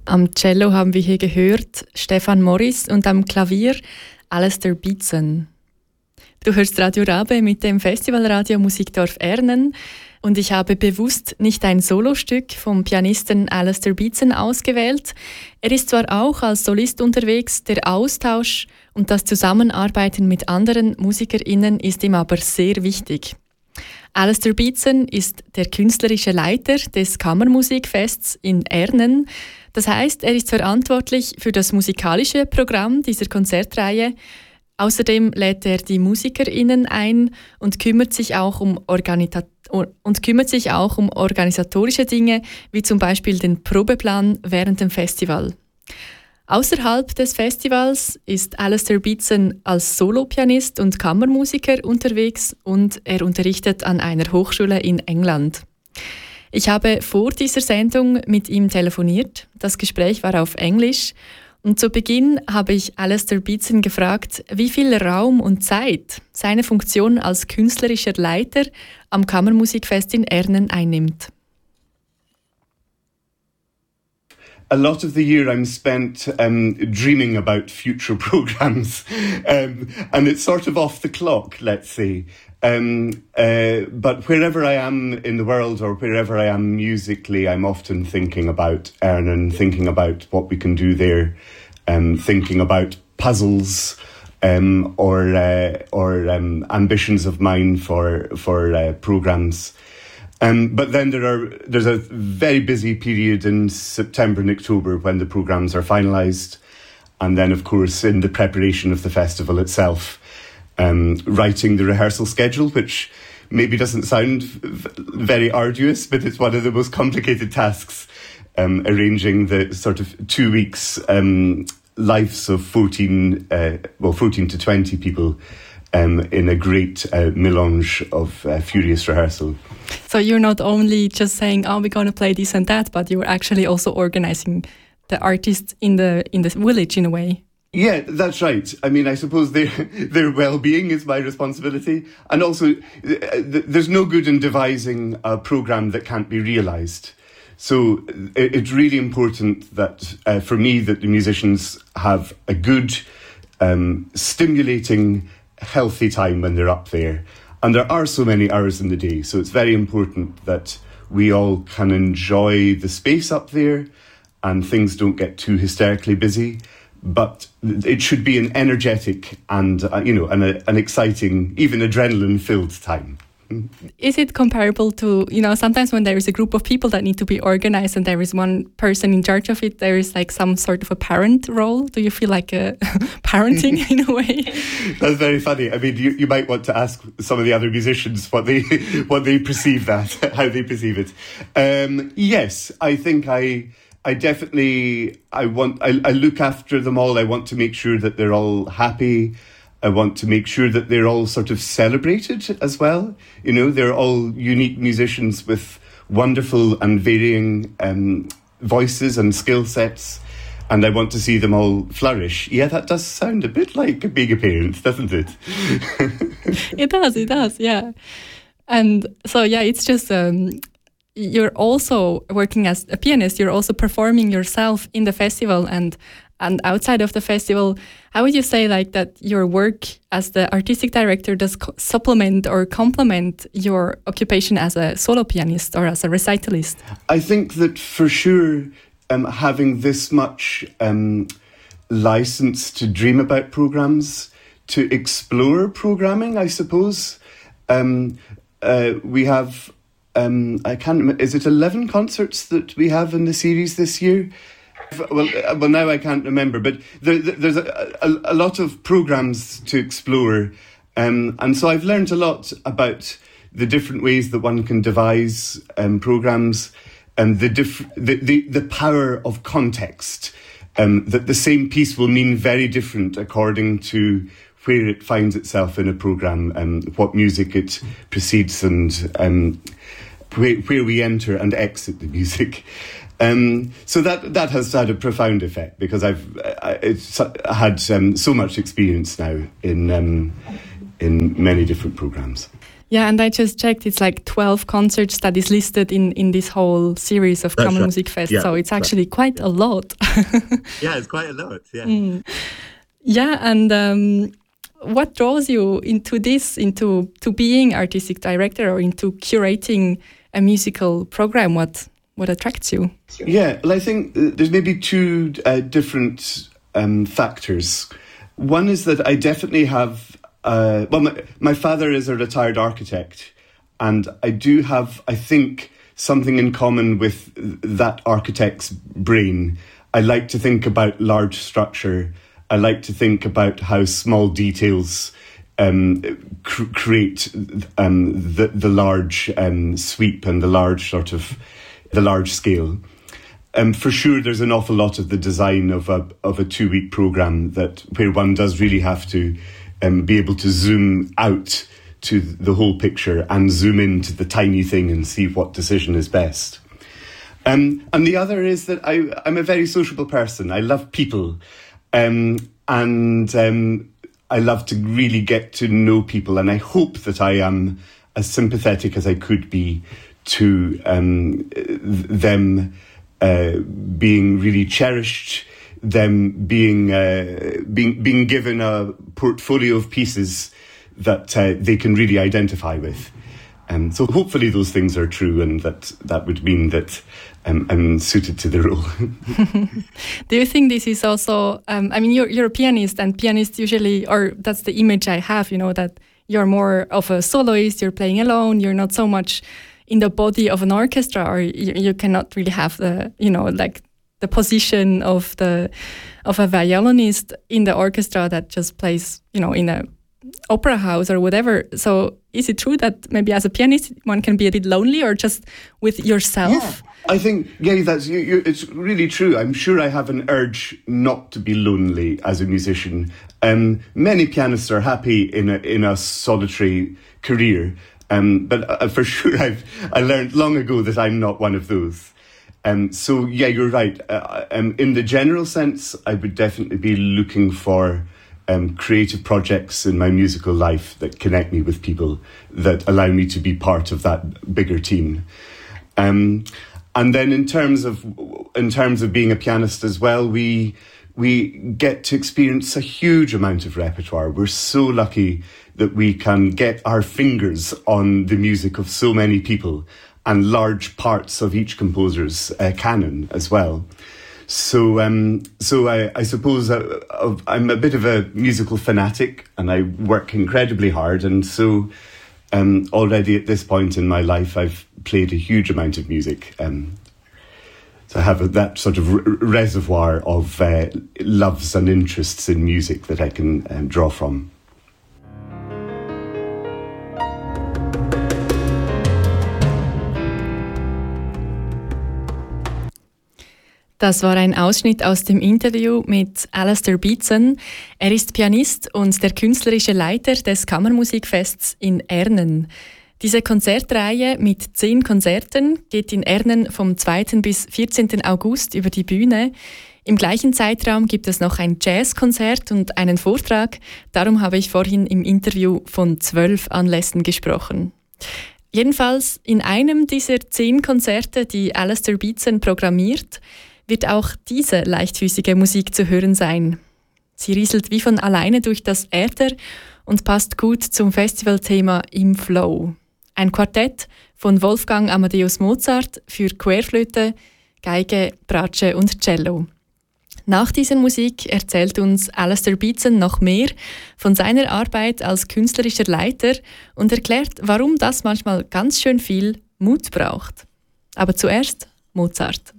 Am Cello haben wir hier gehört Stefan Morris und am Klavier Alistair Beatson. Du hörst Radio Rabe mit dem Festivalradio Musikdorf Ernen und ich habe bewusst nicht ein Solostück vom Pianisten Alistair Beatson ausgewählt. Er ist zwar auch als Solist unterwegs, der Austausch und das Zusammenarbeiten mit anderen MusikerInnen ist ihm aber sehr wichtig. Alistair Beatson ist der künstlerische Leiter des Kammermusikfests in Ernen. Das heisst, er ist verantwortlich für das musikalische Programm dieser Konzertreihe. Außerdem lädt er die MusikerInnen ein und kümmert sich auch um organisatorische Dinge, wie zum Beispiel den Probeplan während dem Festival. Außerhalb des Festivals ist Alistair Beatson als Solopianist und Kammermusiker unterwegs und er unterrichtet an einer Hochschule in England. Ich habe vor dieser Sendung mit ihm telefoniert. Das Gespräch war auf Englisch. Und zu Beginn habe ich Alistair Beatson gefragt, wie viel Raum und Zeit seine Funktion als künstlerischer Leiter am Kammermusikfest in Ernen einnimmt. A lot of the year I'm spent dreaming about future programs, and it's sort of off the clock, let's say. But wherever I am in the world or wherever I am musically, I'm often thinking about Ernen, thinking about what we can do there, thinking about puzzles or ambitions of mine for programs. But then there's a very busy period in September and October when the programmes are finalised. And then, of course, in the preparation of the festival itself, writing the rehearsal schedule, which maybe doesn't sound very arduous, but it's one of the most complicated tasks, arranging the sort of 2 weeks lives of 14 to 20 people in a great melange of furious rehearsal. So you're not only just saying, oh, we're going to play this and that, but you're actually also organising the artists in the village in a way. Yeah, that's right. I mean, I suppose their well-being is my responsibility. And also, there's no good in devising a programme that can't be realised. So it's really important that, for me, that the musicians have a good, stimulating, healthy time when they're up there. And there are so many hours in the day, so it's very important that we all can enjoy the space up there and things don't get too hysterically busy. But it should be an energetic and, an exciting, even adrenaline-filled time. Is it comparable to, sometimes when there is a group of people that need to be organized and there is one person in charge of it, there is like some sort of a parent role? Do you feel like parenting in a way? That's very funny. I mean, you might want to ask some of the other musicians what they perceive that, how they perceive it. Yes, I think I definitely, I look after them all. I want to make sure that they're all happy. I want to make sure that they're all sort of celebrated as well. They're all unique musicians with wonderful and varying voices and skill sets. And I want to see them all flourish. Yeah, that does sound a bit like being a parent, doesn't it? It does, yeah. And so, yeah, it's just... you're also working as a pianist, you're also performing yourself in the festival and outside of the festival. How would you say like that your work as the artistic director does supplement or complement your occupation as a solo pianist or as a recitalist? I think that for sure having this much license to dream about programs, to explore programming, I suppose. We have... I can't remember, is it 11 concerts that we have in the series this year? Well, now I can't remember, but there's a lot of programmes to explore. And so I've learned a lot about the different ways that one can devise programmes and the power of context. That the same piece will mean very different according to where it finds itself in a programme, what music it precedes and where we enter and exit the music. So that has had a profound effect because I've had so much experience now in many different programmes. Yeah, and I just checked, it's like 12 concerts that is listed in this whole series of Kammer Musik Fest, so it's actually quite a lot. Yeah, it's quite a lot, yeah. Yeah, and what draws you into this, into being artistic director or into curating a musical program? What attracts you? Yeah, well, I think there's maybe two different factors. One is that I definitely have, my father is a retired architect, and I do have, I think, something in common with that architect's brain. I like to think about large structure. I like to think about how small details create the large sweep and the large the large scale. For sure, there's an awful lot of the design of a 2-week program where one does really have to be able to zoom out to the whole picture and zoom into the tiny thing and see what decision is best. And the other is that I'm a very sociable person. I love people. And I love to really get to know people, and I hope that I am as sympathetic as I could be to them being really cherished, them being given a portfolio of pieces that they can really identify with. So hopefully those things are true, and that would mean that I'm suited to the role. Do you think this is also, you're a pianist, and pianists usually, or that's the image I have, that you're more of a soloist, you're playing alone, you're not so much in the body of an orchestra, or you cannot really have the, the position of a violinist in the orchestra that just plays, in a opera house or whatever. So is it true that maybe as a pianist one can be a bit lonely, or just with yourself? Yeah. I think, it's really true. I'm sure I have an urge not to be lonely as a musician. Many pianists are happy in a solitary career, but for sure I learned long ago that I'm not one of those. So you're right. In the general sense, I would definitely be looking for creative projects in my musical life that connect me with people, that allow me to be part of that bigger team. And then in terms of being a pianist as well, we get to experience a huge amount of repertoire. We're so lucky that we can get our fingers on the music of so many people and large parts of each composer's canon as well. So I suppose I'm a bit of a musical fanatic, and I work incredibly hard, and so already at this point in my life I've played a huge amount of music. So I have that sort of reservoir of loves and interests in music that I can draw from. Das war ein Ausschnitt aus dem Interview mit Alastair Beetson. Er ist Pianist und der künstlerische Leiter des Kammermusikfests in Ernen. Diese Konzertreihe mit 10 Konzerten geht in Ernen vom 2. bis 14. August über die Bühne. Im gleichen Zeitraum gibt es noch ein Jazzkonzert und einen Vortrag. Darum habe ich vorhin im Interview von 12 Anlässen gesprochen. Jedenfalls in einem dieser 10 Konzerte, die Alastair Beetson programmiert, wird auch diese leichtfüßige Musik zu hören sein. Sie rieselt wie von alleine durch das Äther und passt gut zum Festivalthema Im Flow. Ein Quartett von Wolfgang Amadeus Mozart für Querflöte, Geige, Bratsche und Cello. Nach dieser Musik erzählt uns Alastair Beetson noch mehr von seiner Arbeit als künstlerischer Leiter und erklärt, warum das manchmal ganz schön viel Mut braucht. Aber zuerst Mozart.